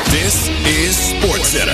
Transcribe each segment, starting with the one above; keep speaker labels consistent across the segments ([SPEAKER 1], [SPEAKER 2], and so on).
[SPEAKER 1] This is SportsCenter.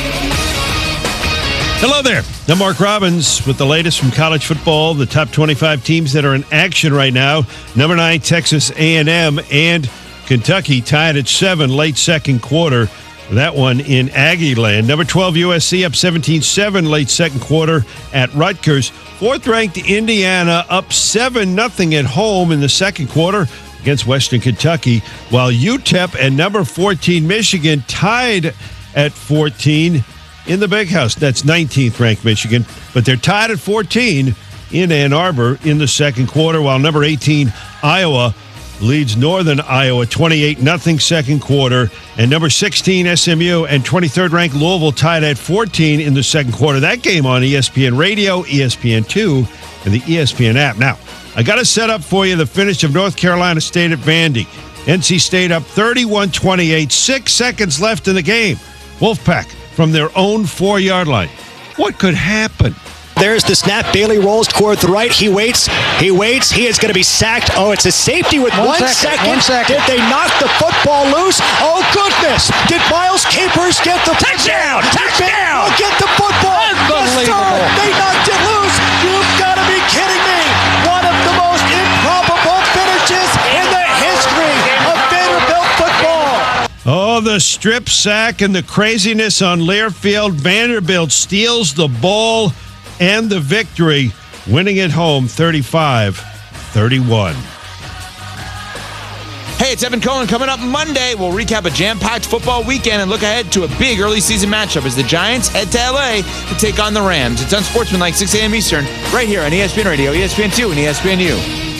[SPEAKER 2] Hello there. I'm Mark Robbins with the latest from college football, the top 25 teams that are in action right now. Number 9, Texas A&M and Kentucky tied at 7 late second quarter. That one in Aggie land. Number 12, USC up 17-7 late second quarter at Rutgers. 4th-ranked Indiana up 7-0 at home in the second quarter against Western Kentucky, while UTEP and number 14 Michigan tied at 14 in the Big House. That's 19th ranked Michigan, but they're tied at 14 in Ann Arbor in the second quarter, while number 18 Iowa leads Northern Iowa 28-0 second quarter, and number 16 SMU and 23rd ranked Louisville tied at 14 in the second quarter. That game on ESPN Radio, ESPN2, and the ESPN app. Now, I got to set up for you the finish of North Carolina State at Vandy. NC State up 31-28, 6 seconds left in the game. Wolfpack from their own 4-yard line. What could happen?
[SPEAKER 3] There's the snap. Bailey rolls toward the right. He waits. He is going to be sacked. Oh, it's a safety with one second. Did they knock the football loose? Oh, goodness. Did Miles Capers get the touchdown? Touchdown! Oh, get the football.
[SPEAKER 4] Unbelievable.
[SPEAKER 3] They knocked it loose. You've got to be kidding me. One of the most improbable finishes in the history of Vanderbilt football.
[SPEAKER 2] Oh, the strip sack and the craziness on Learfield. Vanderbilt steals the ball and the victory, winning at home 35-31.
[SPEAKER 4] Hey, it's Evan Cohen. Coming up Monday, we'll recap a jam-packed football weekend and look ahead to a big early season matchup as the Giants head to LA to take on the Rams. It's Unsportsmanlike, 6 a.m. Eastern, right here on ESPN Radio, ESPN2, and ESPNU.